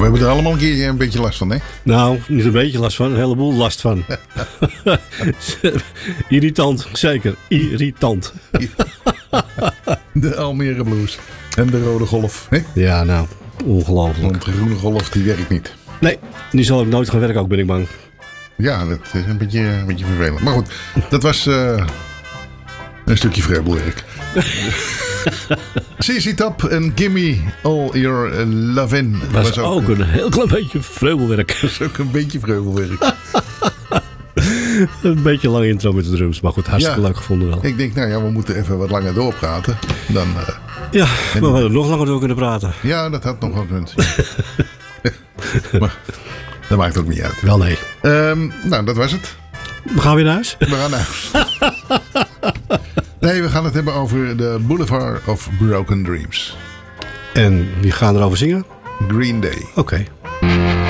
we hebben er allemaal een keer een beetje last van, hè? Nou, niet een beetje last van, een heleboel last van. Irritant, zeker. Irritant. De Almere Blues. En de Rode Golf, hè? Ja, nou, ongelooflijk. Want de Groene Golf, die werkt niet. Nee, die zal ook nooit gaan werken, ook ben ik bang. Ja, dat is een beetje vervelend. Maar goed, dat was een stukje vreubelwerk. CC Top en Gimme All Your Lovin'. Dat was ook een heel klein beetje vreubelwerk. Dat is ook een beetje vreubelwerk. Een beetje lang intro met de drums, maar goed, hartstikke leuk gevonden wel. Ik denk, nou ja, we moeten even wat langer doorpraten. Dan, ja, maar we hadden nog langer door kunnen praten. Ja, dat had nog wel gekund. Maar dat maakt ook niet uit. Wel nee. Nou, dat was het. We gaan weer naar huis? We gaan naar huis. Nee, we gaan het hebben over de Boulevard of Broken Dreams. En wie gaan erover zingen? Green Day. Oké.